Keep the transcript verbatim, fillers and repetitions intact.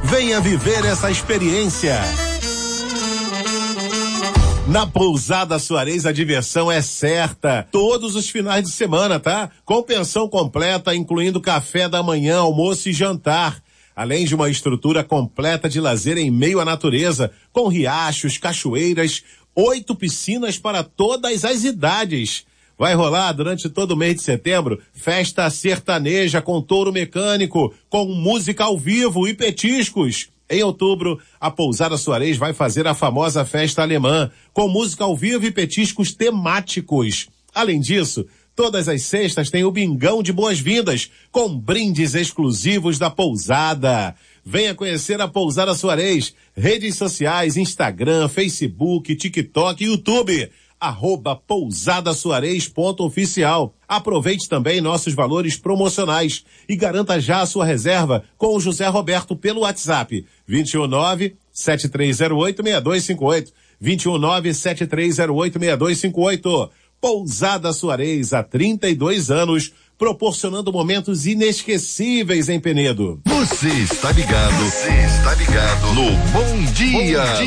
Venha viver essa experiência. Na Pousada Soares a diversão é certa. Todos os finais de semana, tá? Com pensão completa, incluindo café da manhã, almoço e jantar. Além de uma estrutura completa de lazer em meio à natureza, com riachos, cachoeiras, oito piscinas para todas as idades. Vai rolar durante todo o mês de setembro festa sertaneja com touro mecânico, com música ao vivo e petiscos. Em outubro, a Pousada Soares vai fazer a famosa festa alemã, com música ao vivo e petiscos temáticos. Além disso, todas as sextas tem o Bingão de Boas-Vindas, com brindes exclusivos da Pousada. Venha conhecer a Pousada Soares, redes sociais, Instagram, Facebook, TikTok e YouTube. Arroba pousada soares ponto oficial. Aproveite também nossos valores promocionais e garanta já a sua reserva com o José Roberto pelo WhatsApp vinte e um nove, sete três zero oito, seis dois cinco oito, vinte e um nove, sete três zero oito, seis dois cinco oito. Pousada Soares, há trinta e dois anos, proporcionando momentos inesquecíveis em Penedo. Você está ligado, você está ligado no Bom Dia. Bom dia.